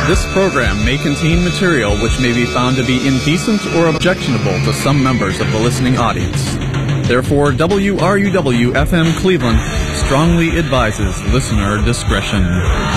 This program may contain material which may be found to be indecent or objectionable to some members of the listening audience. Therefore, WRUW-FM Cleveland strongly advises listener discretion.